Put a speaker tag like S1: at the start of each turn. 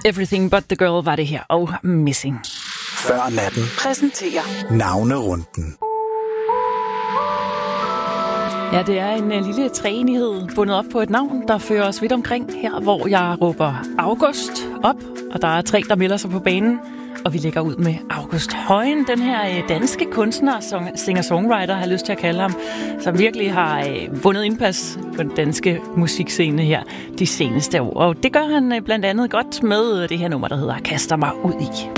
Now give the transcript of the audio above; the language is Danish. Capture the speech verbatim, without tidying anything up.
S1: Everything But The Girl var det her, og Missing.
S2: Før natten
S1: Præsenterer
S2: navnerunden.
S1: Ja, det er en uh, lille træenighed bundet op på et navn, der fører os vidt omkring her, hvor jeg råber August op, og der er tre, der melder sig på banen, og vi lægger ud med August Højen, den her uh, danske kunstner, singer-songwriter, har jeg lyst til at kalde ham, som virkelig har uh, vundet indpas på den danske musikscene her de seneste år. Og det gør han uh, blandt andet godt med det her nummer, der hedder Kaster mig ud i.